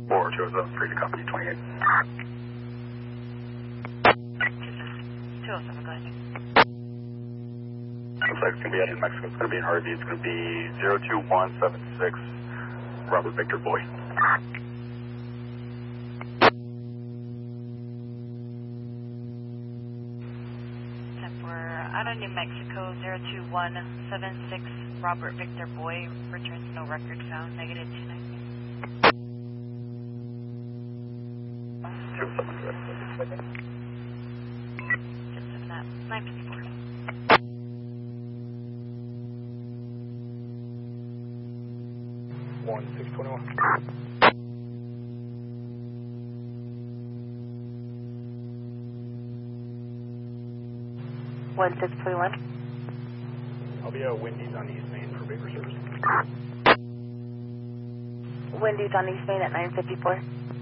Or 207 to company 28. 207, go ahead. Looks like it's going to be out in Mexico. It's going to be in RV. It's going to be 02176 Robert Victor Boy. We're out of New Mexico, 02176 Robert Victor Boy. Returns no record found, negative 290. 954. One 621. 1621. I'll be at Wendy's on East Main for paper service. Wendy's on East Main at 954.